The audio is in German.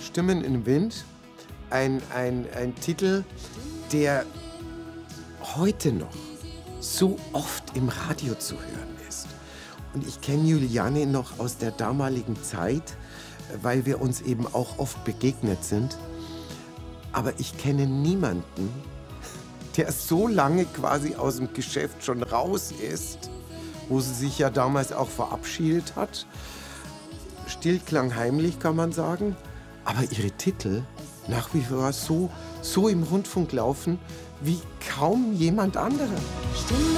Stimmen im Wind. Ein Titel, der heute noch so oft im Radio zu hören ist. Und ich kenne Juliane noch aus der damaligen Zeit, weil wir uns eben auch oft begegnet sind. Aber ich kenne niemanden, der so lange quasi aus dem Geschäft schon raus ist, wo sie sich ja damals auch verabschiedet hat. Still klang heimlich, kann man sagen. Aber ihre Titel nach wie vor so im Rundfunk laufen wie kaum jemand anderer. Stimme